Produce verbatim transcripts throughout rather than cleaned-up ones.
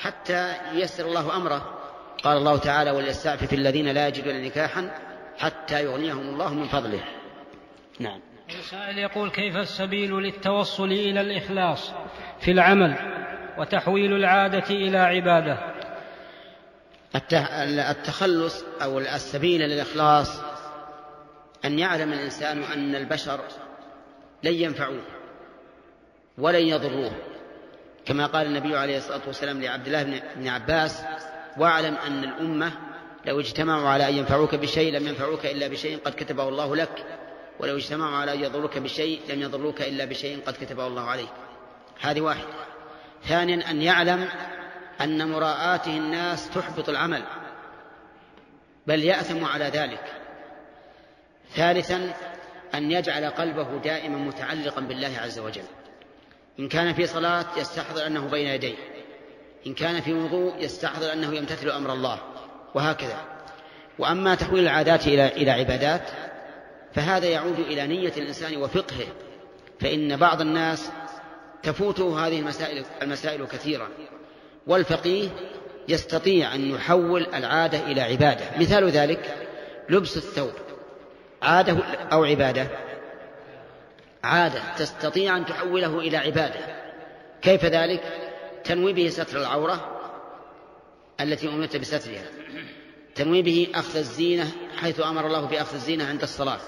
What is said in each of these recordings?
حتى ييسر الله أمره. قال الله تعالى: وليستعفف الذين لا يجدون نكاحا حتى يغنيهم الله من فضله. نعم. السائل يقول: كيف السبيل للتوصل إلى الإخلاص في العمل وتحويل العادة إلى عبادة؟ التخلص أو السبيل للإخلاص أن يعلم الإنسان أن البشر لن ينفعوه ولن يضروه، كما قال النبي عليه الصلاة والسلام لعبد الله بن عباس: واعلم أن الأمة لو اجتمعوا على أن ينفعوك بشيء لم ينفعوك إلا بشيء قد كتبه الله لك، ولو اجتمعوا على أن يضروك بشيء لم يضروك إلا بشيء قد كتبه الله عليك. هذه واحد. ثانيا أن يعلم أن مراءاته الناس تحبط العمل، بل يأثم على ذلك. ثالثا أن يجعل قلبه دائما متعلقا بالله عز وجل. إن كان في صلاة يستحضر أنه بين يديه، إن كان في وضوء يستحضر أنه يمتثل أمر الله، وهكذا. وأما تحويل العادات إلى إلى عبادات فهذا يعود إلى نية الإنسان وفقهه، فإن بعض الناس تفوته هذه المسائل, المسائل كثيرا، والفقيه يستطيع أن يحول العادة إلى عبادة. مثال ذلك لبس الثوب، عادة أو عبادة؟ عادة، تستطيع أن تحوله إلى عبادة. كيف ذلك؟ تنوي به ستر العورة التي أمرت بسترها، تنوي به أخذ الزينة حيث أمر الله بأخذ الزينة عند الصلاة،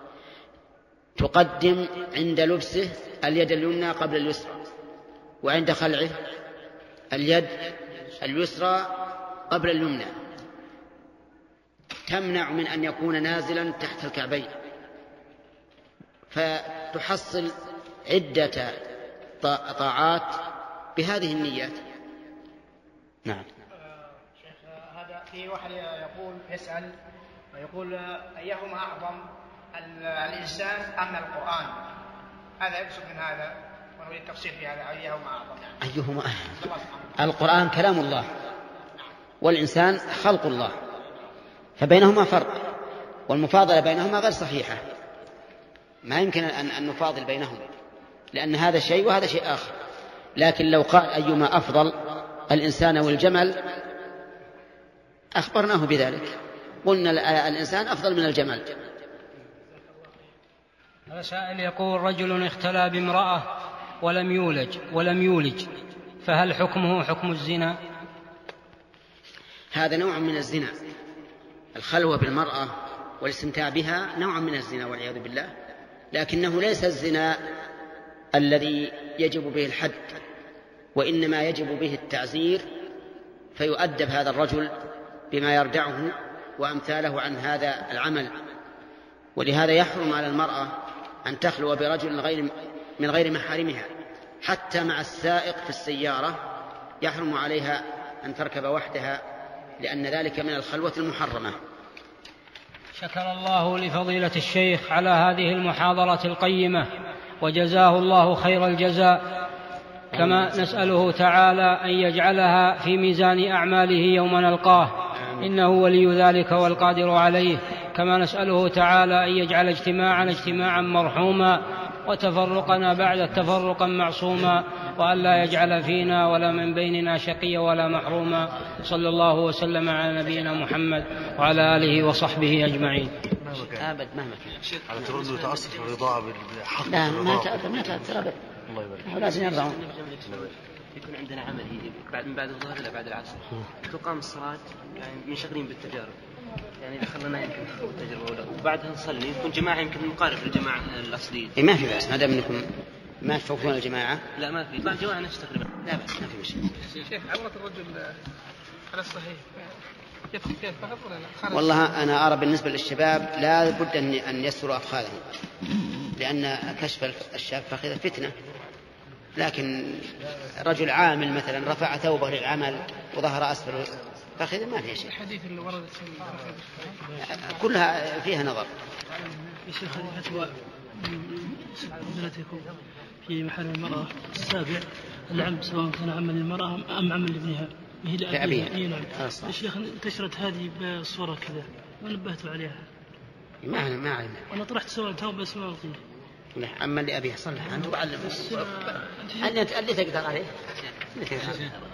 تقدم عند لبسه اليد اليمنى قبل اليسرى، وعند خلعه اليد اليسرى قبل اليمنى، تمنع من أن يكون نازلا تحت الكعبين، فتحصل عدة طاعات بهذه النيات. نعم. شيخ، هذا في واحد يقول يسأل ويقول: أيهما أعظم، الإنسان أم القرآن؟ هذا يقصد من هذا، ونريد التفسير في هذا: أيهما أعظم يعني. أيهما أعظم؟ القرآن كلام الله والإنسان خلق الله، فبينهما فرق، والمفاضلة بينهما غير صحيحة. ما يمكن أن نفاضل بينهما، لأن هذا شيء وهذا شيء آخر. لكن لو قال أيما أفضل، الإنسان والجمل، أخبرناه بذلك، قلنا الإنسان أفضل من الجمل. هذا سائل يقول: رجل اختلى بامرأة ولم يولج ولم يولج فهل حكمه حكم الزنا؟ هذا نوع من الزنا، الخلوة بالمرأة والاستمتاع بها نوع من الزنا والعياذ بالله، لكنه ليس الزنا الذي يجب به الحد، وإنما يجب به التعزير، فيؤدب هذا الرجل بما يردعه وأمثاله عن هذا العمل. ولهذا يحرم على المرأة أن تخلو برجل غير من غير محارمها، حتى مع السائق في السيارة يحرم عليها أن تركب وحدها، لأن ذلك من الخلوة المحرمة. شكر الله لفضيلة الشيخ على هذه المحاضرة القيمة، وجزاه الله خير الجزاء، كما نسأله تعالى أن يجعلها في ميزان أعماله يوم نلقاه، إنه ولي ذلك والقادر عليه. كما نسأله تعالى أن يجعل اجتماعنا اجتماعا مرحوما، وتفرقنا بعد تفرقا معصوما، وأن لا يجعل فينا ولا من بيننا شقيا ولا محروما. صلى الله وسلم على نبينا محمد وعلى آله وصحبه أجمعين. أبد مهما كان. على ترد وتأثر في الرضاعة بالحق. لا، ما تأثر ما تأثر أبد. الله يبارك. لازم يرضعون. يكون عندنا عمل بعد من بعد الظهر إلى بعد العصر، تقام الصلاة يعني منشغلين بالتجارب، يعني دخلنا يمكن التجربة أولى، وبعدها نصلي يكون جماعة يمكن مقارب للجماعة الأصلية. إيه ما في بأس، ما دام أنكم ما تفوتون الجماعة. لا ما في، بعض جماعة نفس تقريبا. لا بأس، ما في مشكلة. شيخ، عورة الرجل على الصحيح كيف كيف فقط ولا لا؟ والله أنا أرى بالنسبة للشباب لا بد أن أن يستروا أفخاذهم، لأن كشف الشاب فخذ فتنة. لكن رجل عامل مثلا رفع ثوبه للعمل وظهر أسفل فخذ ما فيها شيء. الحديث اللي ورد كلها فيها نظر. يصير هذه فتوى حضرتكم في محل المرأة السابع العم، سواء كان عمل للمرأة أم عمل لابنها هي لأبيها. نعم. الشيخ انتشرت هذه بصورة كذا ونبهت عليها. ما ما علم. وأنا طرحت سؤال توبة بس ما ألقيه. لا، أما اللي أبيها صلح أنت وعلم. اللي اللي تقدر عليه.